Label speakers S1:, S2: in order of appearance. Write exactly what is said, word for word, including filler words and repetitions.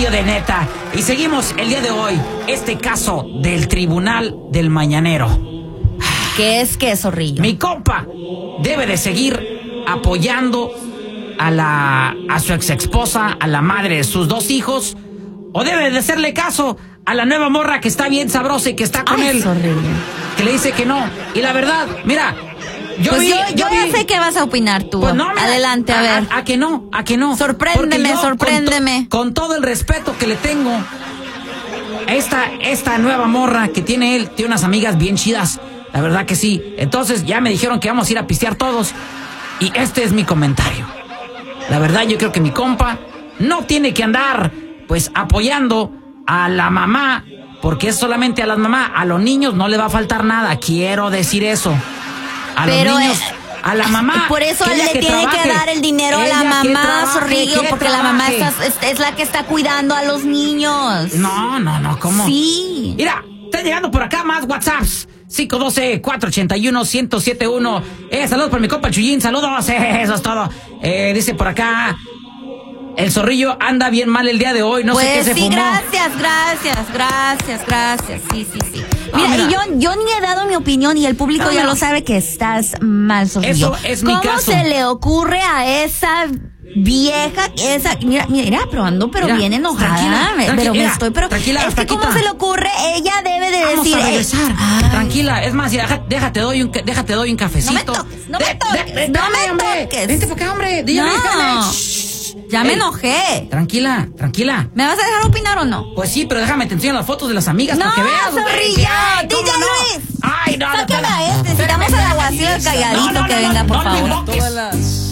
S1: Zorrillo de neta. Y seguimos el día de hoy este caso del Tribunal del Mañanero.
S2: ¿Qué es qué, Zorrillo?
S1: Mi compa debe de seguir apoyando a la a su ex esposa, a la madre de sus dos hijos, o debe de hacerle caso a la nueva morra que está bien sabrosa y que está con
S2: Ay,
S1: él,
S2: Zorrillo.
S1: que le dice que no. Y la verdad, mira, yo
S2: pues
S1: vi,
S2: yo, yo,
S1: yo
S2: ya
S1: vi,
S2: sé qué vas a opinar tú.
S1: Pues no, mira,
S2: adelante, a, a ver.
S1: A, a que no, a que no.
S2: Sorpréndeme,
S1: yo,
S2: sorpréndeme.
S1: Con, to, con todo el respeto que le tengo, esta, esta nueva morra que tiene él, tiene unas amigas bien chidas. La verdad que sí. Entonces ya me dijeron que vamos a ir a pistear todos. Y este es mi comentario. La verdad, yo creo que mi compa no tiene que andar, pues, apoyando a la mamá, porque es solamente a las mamás. A los niños no le va a faltar nada. Quiero decir eso. A
S2: Pero,
S1: los niños,
S2: eh,
S1: a la mamá.
S2: Por eso
S1: ella
S2: le
S1: que
S2: tiene
S1: trabaje,
S2: que dar el dinero a la
S1: ella que
S2: mamá,
S1: trabaje,
S2: Zorrillo,
S1: que
S2: porque la mamá
S1: trabaje.
S2: está, es, es la que está cuidando a los niños.
S1: No, no, no, ¿cómo?
S2: Sí.
S1: Mira, está llegando por acá más WhatsApps. cinco uno dos, cuatro ocho uno, uno cero siete uno. Eh, saludos para mi compa Chuyín, saludos, eh, eso es todo. Eh, dice por acá, el Zorrillo anda bien mal el día de hoy, no
S2: pues
S1: sé qué se
S2: sí,
S1: fumó.
S2: gracias, gracias, gracias, gracias. Sí, sí, sí. Mira,
S1: Ah, mira.
S2: y yo, yo ni he dado mi opinión y el público
S1: No,
S2: ya
S1: no.
S2: lo sabe que estás mal, Zorrillo.
S1: Eso es mi
S2: ¿Cómo
S1: caso.
S2: se le ocurre a esa vieja, esa, mira, mira, pero ando pero
S1: Mira,
S2: bien enojada,
S1: tranquila,
S2: me-
S1: tranqui-
S2: pero me
S1: mira,
S2: estoy, pero
S1: tranquila,
S2: es que
S1: Paquita.
S2: cómo se le ocurre, ella debe de
S1: Vamos
S2: decir,
S1: a regresar.
S2: eh, ay,
S1: Tranquila, es más, mira, deja- déjate doy un, ca- déjate doy un cafecito.
S2: No me toques, no me
S1: De-
S2: toques,
S1: de- de-
S2: no
S1: espérame,
S2: me
S1: hombre.
S2: toques.
S1: Vente para acá, hombre. Dígame,
S2: No.
S1: espérame. Shh.
S2: ya me
S1: Ey,
S2: enojé.
S1: Tranquila, tranquila.
S2: ¿Me vas a dejar opinar o no?
S1: Pues sí, pero déjame te enseño las fotos de las amigas
S2: No,
S1: para que veas. güey.
S2: Zorrillo,
S1: Ay,
S2: D J
S1: ¿cómo no?
S2: Luis.
S1: Ay, no, no,
S2: Sáqueme
S1: no,
S2: a este, necesitamos
S1: espérame,
S2: al aguacil
S1: espérame.
S2: calladito
S1: No, no,
S2: que
S1: no,
S2: venga,
S1: no,
S2: por
S1: no me
S2: favor.
S1: invoques.